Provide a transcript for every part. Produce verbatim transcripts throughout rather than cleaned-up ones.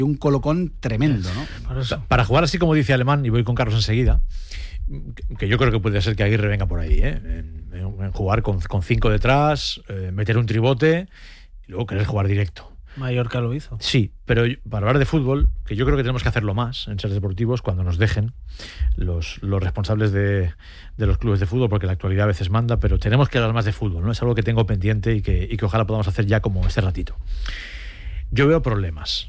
un colocón tremendo, ¿no? Para, eso. Para jugar así como dice Alemán, y voy con Carlos enseguida, que yo creo que puede ser que Aguirre venga por ahí, ¿eh? en, en, en jugar con, con cinco detrás, eh, meter un tribote y luego querer jugar directo. Mallorca lo hizo. Sí, pero para hablar de fútbol, que yo creo que tenemos que hacerlo más en Ser Deportivos cuando nos dejen los, los responsables de, de los clubes de fútbol, porque la actualidad a veces manda, pero tenemos que hablar más de fútbol, ¿no? Es algo que tengo pendiente y que, y que ojalá podamos hacer ya como este ratito. Yo veo problemas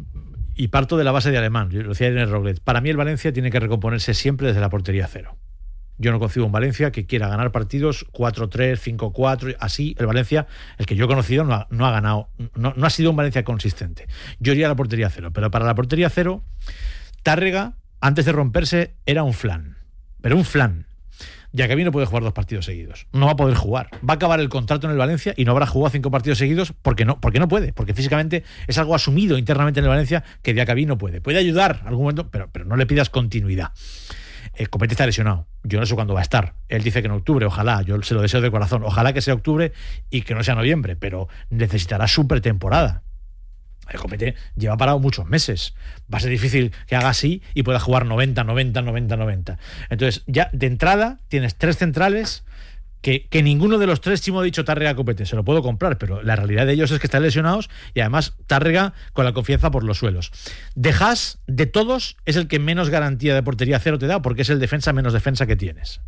y parto de la base de Alemán, yo lo decía en el Roglet. Para mí el Valencia tiene que recomponerse siempre desde la portería cero. Yo no concibo un Valencia que quiera ganar partidos cuatro tres, cinco cuatro, así. El Valencia, el que yo he conocido, no ha, no ha ganado, no, no ha sido un Valencia consistente. Yo iría a la portería cero, pero para la portería cero, Tárrega, antes de romperse, era un flan. Pero un flan. Giacabí no puede jugar dos partidos seguidos. No va a poder jugar. Va a acabar el contrato en el Valencia y no habrá jugado cinco partidos seguidos porque no, porque no puede. Porque físicamente es algo asumido internamente en el Valencia que Giacabí no puede. Puede ayudar en algún momento, pero, pero no le pidas continuidad. El Copete está lesionado. Yo no sé cuándo va a estar. Él dice que en octubre, ojalá. Yo se lo deseo de corazón. Ojalá que sea octubre y que no sea noviembre, pero necesitará su pretemporada. El Copete lleva parado muchos meses. Va a ser difícil que haga así y pueda jugar noventa, noventa, noventa, noventa. Entonces, ya de entrada tienes tres centrales que, que ninguno de los tres, Chimo ha dicho Tárrega, Copete, se lo puedo comprar, pero la realidad de ellos es que están lesionados y además Tárrega con la confianza por los suelos. De Haas, de todos, es el que menos garantía de portería cero te da porque es el defensa menos defensa que tienes.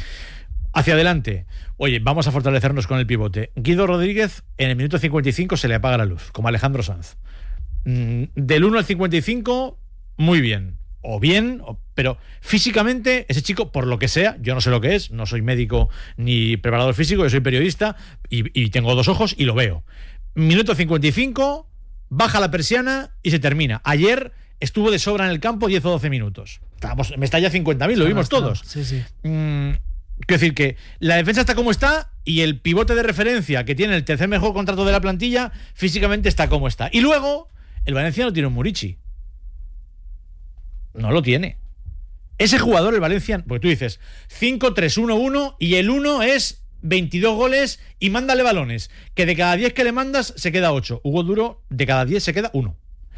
Hacia adelante, oye, vamos a fortalecernos con el pivote. Guido Rodríguez, en el minuto cincuenta y cinco se le apaga la luz, como Alejandro Sanz. Mm, del uno al cincuenta y cinco, muy bien. O bien, o, pero físicamente ese chico, por lo que sea, yo no sé lo que es, no soy médico ni preparador físico, yo soy periodista y, y tengo dos ojos y lo veo. Minuto cincuenta y cinco, baja la persiana y se termina. Ayer estuvo de sobra en el campo diez o doce minutos. Estábamos, me está ya cincuenta mil, lo vimos todos. Sí, sí. Mm, quiero decir que la defensa está como está y el pivote de referencia que tiene el tercer mejor contrato de la plantilla físicamente está como está. Y luego, el Valencia no tiene un Murici. No lo tiene. Ese jugador, el Valencia, porque tú dices cinco tres uno uno y el uno es veintidós goles y mándale balones, que de cada diez que le mandas se queda ocho. Hugo Duro, de cada diez se queda uno.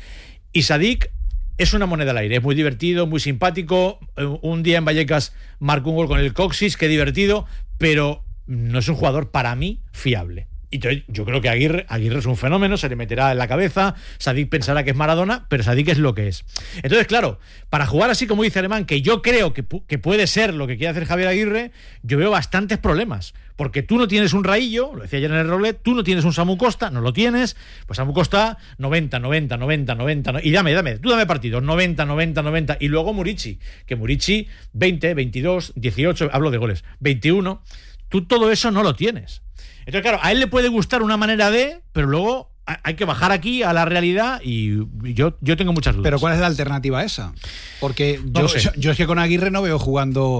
Y Sadik es una moneda al aire, es muy divertido, muy simpático. Un día en Vallecas marcó un gol con el Coxis, qué divertido, pero no es un jugador para mí fiable. Y yo creo que Aguirre, Aguirre es un fenómeno, se le meterá en la cabeza, Sadik pensará que es Maradona, pero Sadik es lo que es. Entonces, claro, para jugar así como dice Alemán, que yo creo que, pu- que puede ser lo que quiere hacer Javier Aguirre, yo veo bastantes problemas. Porque tú no tienes un Raillo, lo decía ayer en el Roblet, tú no tienes un Samu Costa, no lo tienes, pues Samu Costa noventa, noventa, noventa, noventa, y dame, dame, tú dame partidos, noventa, noventa, noventa, y luego Murici, que Murici veinte, veintidós, dieciocho, hablo de goles, veintiuno, tú todo eso no lo tienes. Entonces, claro, a él le puede gustar una manera de, pero luego hay que bajar aquí a la realidad y yo, yo tengo muchas dudas. Pero ¿cuál es la alternativa a esa? Porque no yo, sé. yo, yo es que con Aguirre no veo jugando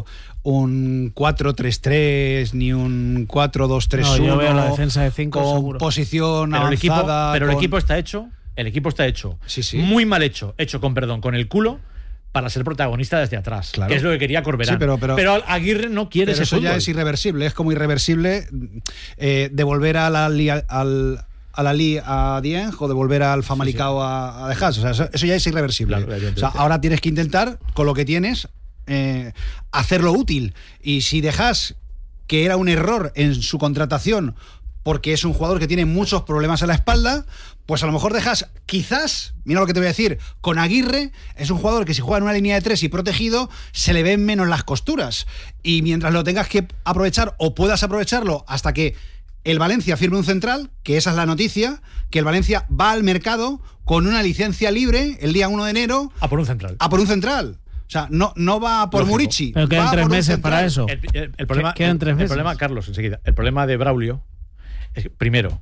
un cuatro tres tres ni un cuatro dos tres uno. No, yo veo la defensa de cinco con seguro. Posición pero el avanzada. equipo, pero con... el equipo está hecho, el equipo está hecho, sí, sí. muy mal hecho, hecho con perdón, con el culo, para ser protagonista desde atrás, claro. Que es lo que quería Corberán. Sí, pero, pero, pero Aguirre no quiere pero ese eso fútbol. ya es irreversible, es como irreversible eh, devolver a la li, al a la Li a Dieng o devolver al Famalicão sí, sí. a, a De Haas. O sea, eso, eso ya es irreversible. Claro, o sea, ahora tienes que intentar, con lo que tienes, eh, hacerlo útil. Y si De Haas, que era un error en su contratación, porque es un jugador que tiene muchos problemas en la espalda, pues a lo mejor De Haas, quizás, mira lo que te voy a decir, con Aguirre, es un jugador que si juega en una línea de tres y protegido, se le ven menos las costuras. Y mientras lo tengas que aprovechar o puedas aprovecharlo hasta que el Valencia firme un central, que esa es la noticia, que el Valencia va al mercado con una licencia libre el día uno de enero. A por un central. A por un central. O sea, no, no va por Lógico. Murici. Pero quedan tres meses para eso. El, el, el problema, quedan tres el, meses. El problema, Carlos, enseguida. El problema de Braulio es que, primero,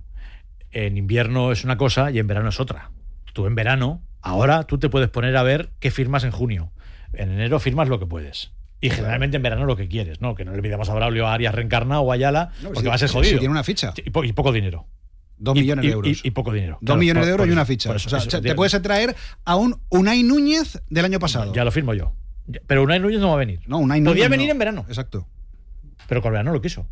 en invierno es una cosa y en verano es otra. Tú en verano, ahora tú te puedes poner a ver qué firmas en junio. En enero firmas lo que puedes. Y generalmente en verano lo que quieres, ¿no? Que no le pidamos a Braulio, a Arias Reencarnado o a Ayala, no, porque si, va a ser jodido. Si tiene una ficha. Y, po- y poco dinero. Dos millones y, de euros. Y, y poco dinero. Dos claro, millones por, de euros por y una eso, ficha. eso, o sea, eso, te eso, puedes traer a un Unai Núñez del año pasado. Ya lo firmo yo. Pero Unai Núñez no va a venir. No, Unai Núñez Podía venir no. en verano. Exacto. Pero Corberán no lo quiso.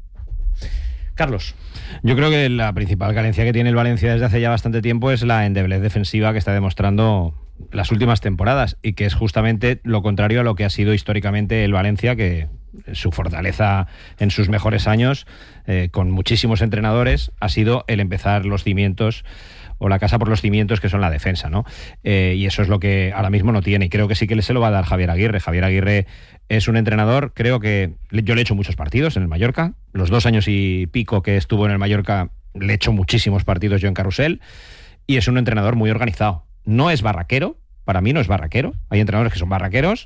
Carlos. Yo creo que la principal carencia que tiene el Valencia desde hace ya bastante tiempo es la endeblez defensiva que está demostrando las últimas temporadas, y que es justamente lo contrario a lo que ha sido históricamente el Valencia, que su fortaleza en sus mejores años, eh, con muchísimos entrenadores, ha sido el empezar los cimientos o la casa por los cimientos, que son la defensa, ¿no? Eh, y eso es lo que ahora mismo no tiene, y creo que sí que se lo va a dar Javier Aguirre. Javier Aguirre es un entrenador, creo que yo le he hecho muchos partidos en el Mallorca, los dos años y pico que estuvo en el Mallorca le he hecho muchísimos partidos yo en Carrusel, y es un entrenador muy organizado. No es barraquero, para mí no es barraquero, hay entrenadores que son barraqueros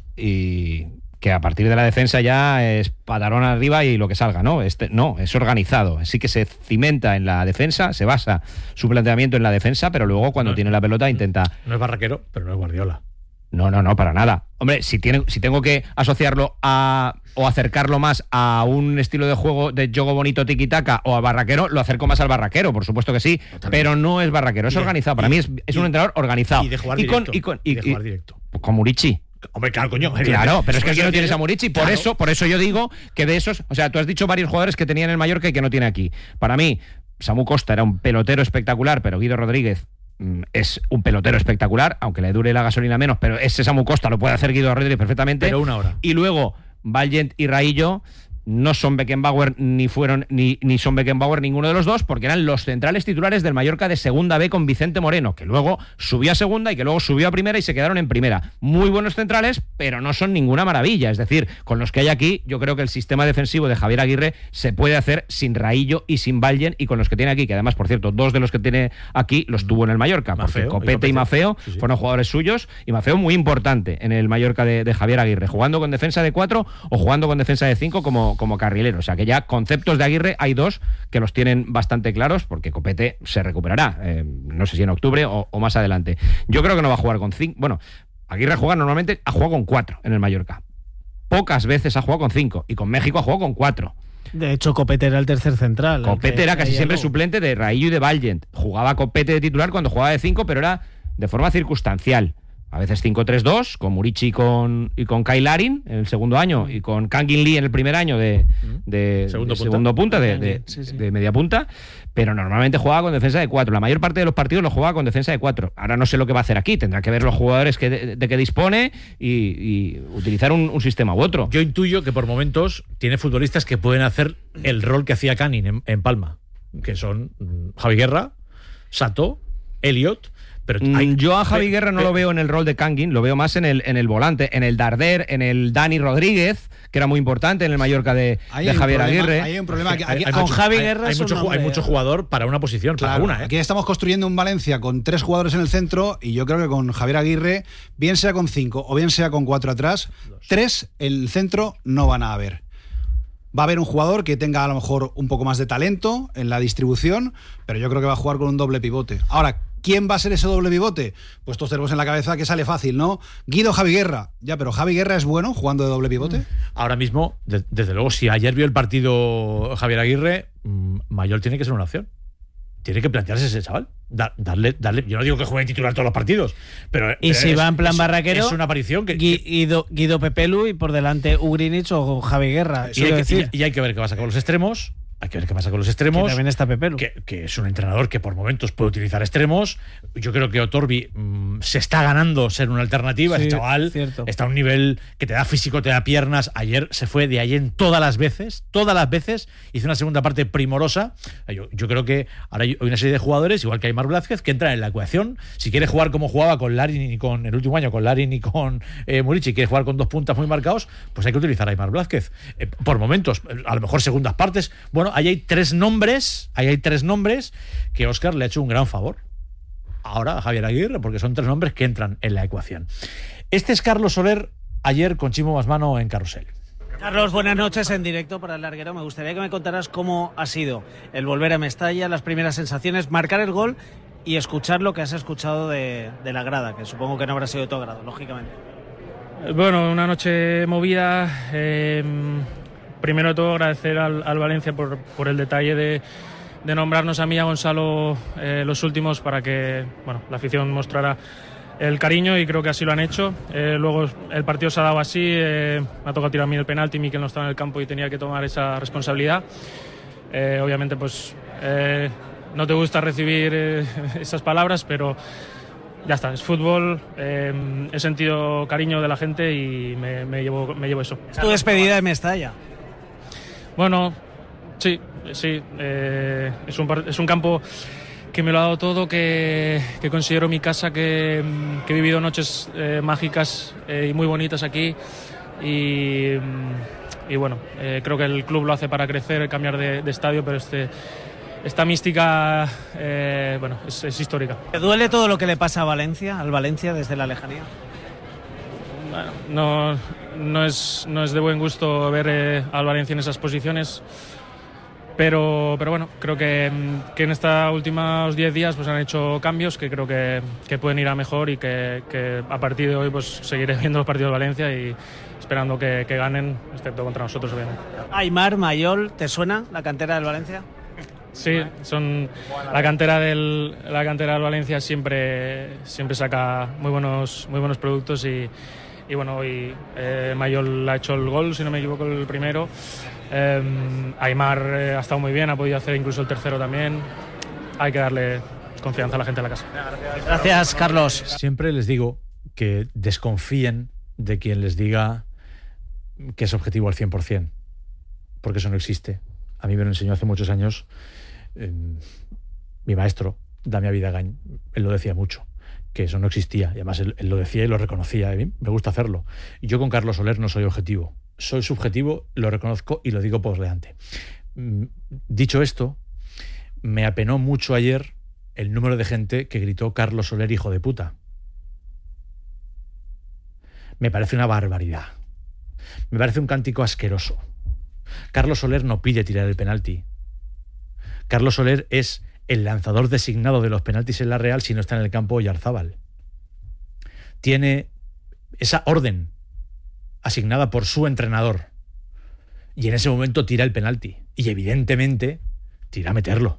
y que a partir de la defensa ya es patarón arriba y lo que salga, ¿no? Este, no, es organizado, sí que se cimenta en la defensa, se basa su planteamiento en la defensa, pero luego cuando no, tiene la pelota intenta... No es barraquero, pero no es Guardiola. No, no, no, para nada. Hombre, si, tiene, si tengo que asociarlo a o acercarlo más a un estilo de juego de juego bonito tiki-taka o a barraquero, lo acerco más al barraquero, por supuesto que sí, totalmente. Pero no es barraquero, es y organizado. Para y, mí es, es y, un entrenador organizado. Y de jugar y directo. Con, y con, y, y de jugar directo. Con Murici. Hombre, claro, coño. Claro, pero es que aquí no tienes a Murici, por claro. eso, por eso yo digo que de esos, o sea, tú has dicho varios jugadores que tenían en el Mallorca y que no tiene aquí. Para mí, Samu Costa era un pelotero espectacular, pero Guido Rodríguez mm, es un pelotero espectacular, aunque le dure la gasolina menos, pero ese Samu Costa lo puede hacer Guido Rodríguez perfectamente. Pero una hora. Y luego, Valgent y Raillo no son Beckenbauer ni fueron ni, ni son Beckenbauer ninguno de los dos, porque eran los centrales titulares del Mallorca de segunda B con Vicente Moreno, que luego subió a segunda y que luego subió a primera y se quedaron en primera. Muy buenos centrales, pero no son ninguna maravilla. Es decir, con los que hay aquí, yo creo que el sistema defensivo de Javier Aguirre se puede hacer sin Raillo y sin Valgent, y con los que tiene aquí, que además, por cierto, dos de los que tiene aquí los tuvo en el Mallorca, Mafeo, porque Copete y Mafeo sí, sí. fueron jugadores suyos, y Mafeo muy importante en el Mallorca de, de Javier Aguirre, jugando con defensa de cuatro o jugando con defensa de cinco como, como carrilero. O sea, que ya conceptos de Aguirre hay dos que los tienen bastante claros, porque Copete se recuperará, eh, no sé si en octubre o, o más adelante. Yo creo que no va a jugar con cinco. Bueno, Aguirre juega normalmente, ha jugado con cuatro en el Mallorca. Pocas veces ha jugado con cinco, y con México ha jugado con cuatro. De hecho, Copete era el tercer central. Copete era casi siempre suplente de Raillo y de Valgent. Jugaba Copete de titular cuando jugaba de cinco, pero era de forma circunstancial. A veces cinco tres dos, con Murici y con, y con Kyle Larin en el segundo año, y con Kangin Lee en el primer año de, de, segundo, de punta. segundo punta, de, de, sí, sí. de media punta, pero normalmente jugaba con defensa de cuatro. La mayor parte de los partidos lo jugaba con defensa de cuatro. Ahora no sé lo que va a hacer aquí, tendrá que ver los jugadores que de, de que dispone y, y utilizar un, un sistema u otro. Yo intuyo que por momentos tiene futbolistas que pueden hacer el rol que hacía Canning en, en Palma, que son Javi Guerra, Sato, Elliot. Pero hay, yo a Javi Guerra no lo veo en el rol de Kangin, lo veo más en el, en el volante, en el Darder, en el Dani Rodríguez, que era muy importante en el Mallorca de, de Javier problema, Aguirre. Hay un problema. Aquí, hay, hay con mucho, Javi hay, Guerra hay, mucho, hay mucho jugador para una posición, claro, para una. ¿eh? Aquí estamos construyendo un Valencia con tres jugadores en el centro, y yo creo que con Javier Aguirre, bien sea con cinco o bien sea con cuatro atrás, Dos. tres en el centro no van a haber. Va a haber un jugador que tenga a lo mejor un poco más de talento en la distribución, pero yo creo que va a jugar con un doble pivote. Ahora, ¿quién va a ser ese doble pivote? Pues todos tenemos en la cabeza que sale fácil, ¿no? Guido, Javi Guerra. Ya, pero ¿Javi Guerra es bueno jugando de doble pivote? Ahora mismo, de, desde luego, si ayer vio el partido Javier Aguirre, mmm, Mayol tiene que ser una opción. Tiene que plantearse ese chaval. Da, darle, darle, yo no digo que juegue titular todos los partidos, pero. Y pero si es, va en plan es, barraquero. Es una aparición que. Guido, Guido Pepelu, y por delante Ugrinich o Javi Guerra. Y hay, que, y, y hay que ver qué pasa con los extremos. Hay que ver qué pasa con los extremos. Que también está Pepelu. Que, que es un entrenador que por momentos puede utilizar extremos. Yo creo que Otorbi mmm, se está ganando ser una alternativa. Sí, ese chaval cierto. Está a un nivel que te da físico, te da piernas. Ayer se fue de ahí en todas las veces. Todas las veces. Hizo una segunda parte primorosa. Yo, yo creo que ahora hay una serie de jugadores, igual que Aimar Blázquez, que entran en la ecuación. Si quiere jugar como jugaba con Larin y con el último año, con Larin y con eh, Murici, quiere jugar con dos puntas muy marcados, pues hay que utilizar a Aimar Blázquez. Eh, por momentos, a lo mejor segundas partes. Bueno, ahí hay tres nombres nombres, ahí hay tres nombres que Óscar le ha hecho un gran favor ahora a Javier Aguirre, porque son tres nombres que entran en la ecuación. Este es Carlos Soler, ayer con Chimo Masmano en Carrusel. Carlos, buenas noches en directo para el Larguero. Me gustaría que me contaras cómo ha sido el volver a Mestalla, las primeras sensaciones, marcar el gol y escuchar lo que has escuchado de, de la grada, que supongo que no habrá sido de todo grado, lógicamente. Bueno, una noche movida. Eh... Primero de todo agradecer al, al Valencia por, por el detalle de, de nombrarnos a mí y a Gonzalo eh, los últimos, para que bueno, la afición mostrara el cariño, y creo que así lo han hecho. Eh, luego el partido se ha dado así, eh, me ha tocado tirar a mí el penalti, Mikel no estaba en el campo y tenía que tomar esa responsabilidad. Eh, obviamente pues eh, no te gusta recibir eh, esas palabras, pero ya está, es fútbol, eh, he sentido cariño de la gente y me, me, llevo, me llevo eso. ¿Es tu despedida de Mestalla? Bueno, sí, sí, eh, es, un, es un campo que me lo ha dado todo, que, que considero mi casa, que, que he vivido noches eh, mágicas eh, y muy bonitas aquí y, y bueno, eh, creo que el club lo hace para crecer, cambiar de, de estadio, pero este, esta mística eh, bueno, es, es histórica. ¿Te duele todo lo que le pasa a Valencia, al Valencia desde la lejanía? Bueno, no, no, es, no es de buen gusto ver eh, al Valencia en esas posiciones. Pero, pero bueno, creo que, que en estos últimos diez días pues han hecho cambios que creo que, que pueden ir a mejor y que, que a partir de hoy pues seguiré viendo los partidos de Valencia y esperando que, que ganen, excepto contra nosotros, obviamente. Aimar, Mayol, ¿te suena la cantera del Valencia? Sí, son la cantera del la cantera del Valencia siempre siempre saca muy buenos muy buenos productos y, y bueno, hoy eh, Mayol ha hecho el gol, si no me equivoco, el primero. Eh, Aimar eh, ha estado muy bien, ha podido hacer incluso el tercero también. Hay que darle confianza a la gente de la casa. Gracias, Carlos. Siempre les digo que desconfíen de quien les diga que es objetivo al cien por ciento, porque eso no existe. A mí me lo enseñó hace muchos años eh, mi maestro, Damián Vidagañ. Él lo decía mucho, que eso no existía, y además él, él lo decía y lo reconocía. A mí me gusta hacerlo. Y yo con Carlos Soler no soy objetivo. Soy subjetivo, lo reconozco y lo digo por delante. Dicho esto, me apenó mucho ayer el número de gente que gritó Carlos Soler, hijo de puta. Me parece una barbaridad. Me parece un cántico asqueroso. Carlos Soler no pide tirar el penalti. Carlos Soler es el lanzador designado de los penaltis en la Real si no está en el campo Oyarzábal. Tiene esa orden asignada por su entrenador y en ese momento tira el penalti y evidentemente tira a meterlo.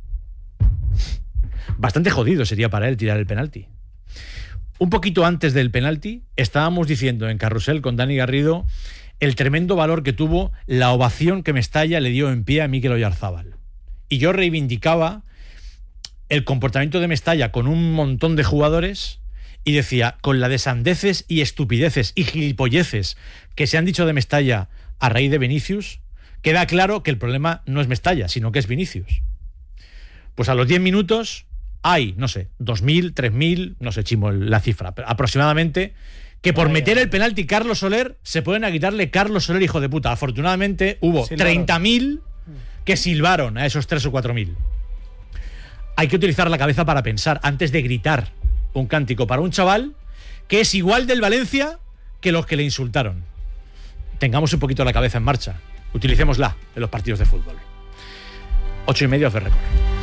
Bastante jodido sería para él tirar el penalti. Un poquito antes del penalti estábamos diciendo en Carrusel con Dani Garrido el tremendo valor que tuvo la ovación que Mestalla le dio en pie a Mikel Oyarzábal, y yo reivindicaba el comportamiento de Mestalla con un montón de jugadores. Y decía, con la de sandeces y estupideces y gilipolleces que se han dicho de Mestalla a raíz de Vinicius, queda claro que el problema no es Mestalla, sino que es Vinicius. Pues a los diez minutos hay, no sé, dos mil, tres mil, no sé, chimo la cifra, pero aproximadamente, que por meter el penalti Carlos Soler se pueden a quitarle Carlos Soler, hijo de puta. Afortunadamente hubo treinta mil que silbaron a esos tres o cuatro mil. Hay que utilizar la cabeza para pensar antes de gritar un cántico para un chaval que es igual del Valencia que los que le insultaron. Tengamos un poquito la cabeza en marcha. Utilicémosla en los partidos de fútbol. Ocho y medio de récord.